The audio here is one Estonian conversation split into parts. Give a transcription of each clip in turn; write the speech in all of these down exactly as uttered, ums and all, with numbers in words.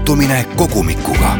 kohtumine kogumikuga.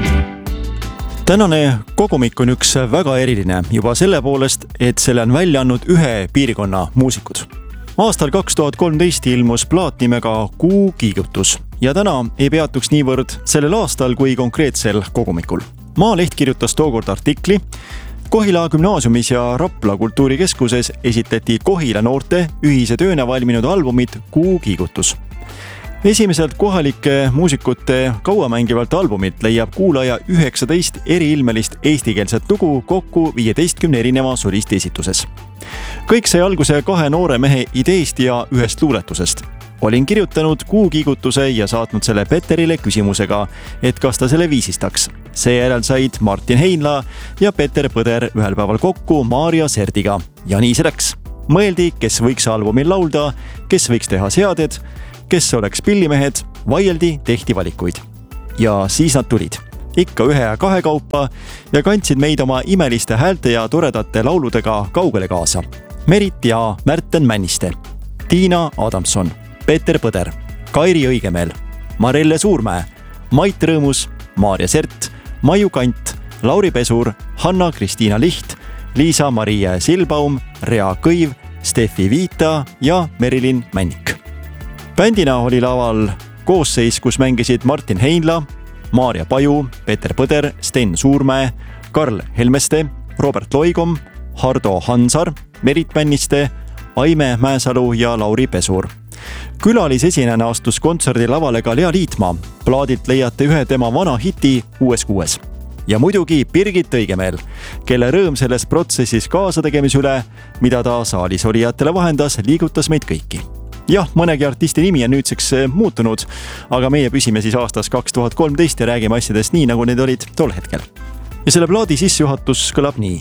Tänane kogumik on üks väga eriline juba selle poolest, et selle on välja andnud ühe piirkonna muusikud. Aastal kaks tuhat kolmteist ilmus plaat nimega Kuu kiigutus ja täna ei peatuks niivõrd sellel aastal kui konkreetsel kogumikul. Maaleht kirjutas tookord artikli. Kohila gümnaasiumis ja Rapla kultuurikeskuses esitleti Kohila noorte ühise tööna valminud albumit Kuu kiigutus. Esimeselt kohalike muusikute kauamängivalt albumit leiab kuulaja üheksateist eriilmelist eestikeelset lugu kokku viieteistkümne erineva solisti esituses. Kõik sai alguse kahe noore mehe ideest ja ühest luuletusest. Olin kirjutanud Kuu kiigutuse ja saatnud selle Peterile küsimusega, et kas ta selle viisistaks. Seejärel said Martin Heinla ja Peter Põder ühel päeval kokku Maarja Serdiga ja nii see läks. Mõeldi, kes võiks albumil laulda, kes võiks teha seaded, kes oleks pillimehed, vaieldi, tehti valikuid. Ja siis nad tulid. Ikka ühe ja kahe kaupa ja kandsid meid oma imeliste häälte ja toredate lauludega kaugele kaasa. Merit ja Märten Männiste, Tiina Adamson, Peter Põder, Kairi Õigemeel, Marelle Suurmäe, Mait Rõõmus, Maarja Sert, Maiu Kant, Lauri Pesur, Hanna-Kristiina Liht, Liisa-Maria Silbaum, Rea Kõiv, Steffi Viita ja Merilin Männik. Bändina oli laval koosseis, kus mängisid Martin Heinla, Maarja Paju, Peter Põder, Sten Suurmäe, Karl Helmeste, Robert Loigom, Hardo Hansar, Merit Männiste, Aime Mäesalu ja Lauri Pesur. Külalisesinejana astus kontserdi lavale ka Lea Liitmaa. Plaadilt leiate ühe tema vana hiti Uues kuues. Ja muidugi Birgit Õigemeel, kelle rõõm selles protsessis kaasategemise üle, mida ta saalis olijatele vahendas, liigutas meid kõiki. Jah, mõnegi artisti nimi on nüüdseks muutunud, aga meie püsime siis aastas kaks tuhat kolmteist ja räägime asjadest nii, nagu need olid tol hetkel. Ja selle plaadi sissejuhatus kõlab nii.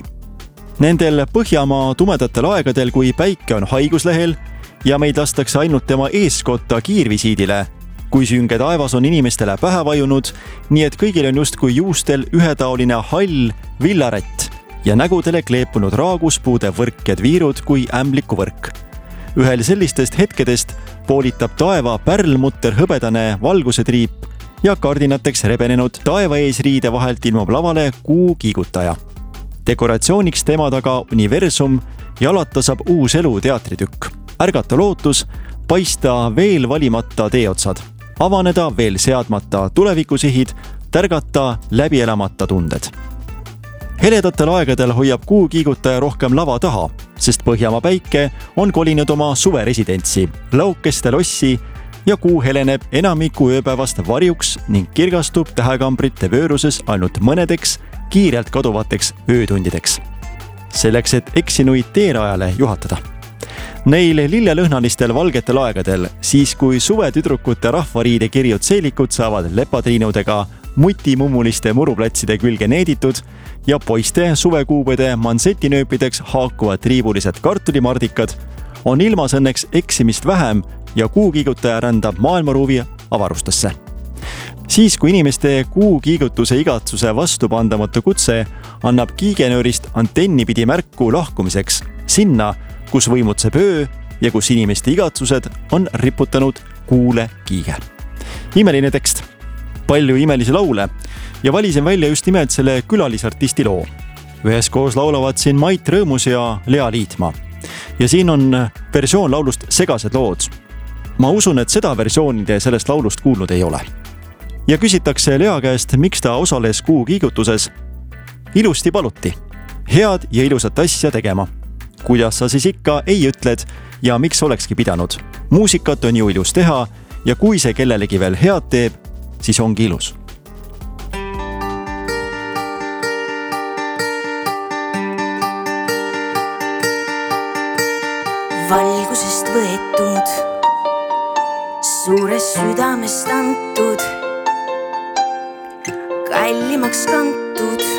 Nendel Põhjamaa tumedatel aegadel, kui päike on haiguslehel ja meid lastakse ainult tema eeskotta kiirvisiidile, kui sünge taevas on inimestele pähe vajunud, nii et kõigil on just kui juustel ühetaoline hall villarätt ja nägudele kleepunud raaguspuude võrk ja viirud kui ämbliku võrk. Ühel sellistest hetkedest poolitab taeva pärlmutter hõbedane valguse triip ja kardinateks rebenenud taeva ees riide vahelt ilmub lavale Kuu kiigutaja. Dekoratsiooniks tema taga universum ja alata saab uus elu teatritükk. Ärgata lootus, paista veel valimata teeotsad, avaneda veel seadmata tulevikusihid, tärgata läbielamata tunded. Heledatel aegadel hoiab Kuu kiigutaja rohkem lava taha, sest Põhjamaa päike on kolinud oma suveresidentsi, laukeste lossi ja Kuu heleneb enamiku ööpäevast varjuks ning kirgastub tähekambrite vööruses ainult mõnedeks kiirelt kaduvateks öötundideks. Selleks, et eksinuid teerajale juhatada. Neil lillelõhnalistel valgetel aegadel, siis kui suvetüdrukute rahvariide kirjud seelikud saavad lepatriinudega mutimummuliste muruplatside külge needitud ja poiste suvekuubede mansetinööpideks haakuvad triibulised kartulimardikad, on ilmas õnneks eksimist vähem ja Kuu kiigutaja rändab maailmaruuvi avarustesse. Siis, kui inimeste Kuu kiigutuse igatsuse vastupandamatu kutse annab kiigenöörist antenni pidi märku lahkumiseks sinna, kus võimutseb öö ja kus inimeste igatsused on riputanud Kuule kiige. Imeline tekst. Palju imelisi laule ja valisin välja just nimelt selle külalisartisti loo. Üheskoos laulavad siin Mait Rõõmus ja Lea Liitmaa. Ja siin on versioon laulust Segased lood. Ma usun, et seda versiooni te sellest laulust kuulnud ei ole. Ja küsitakse Lea käest, miks ta osales Kuu kiigutuses. Ilusti paluti. Head ja ilusat asja tegema. Kuidas sa siis ikka ei ütled ja miks olekski pidanud. Muusikat on ju ilus teha ja kui see kellelegi veel head teeb, siis ongi ilus. Valgusest võetud, suures südamest antud, kallimaks kantud,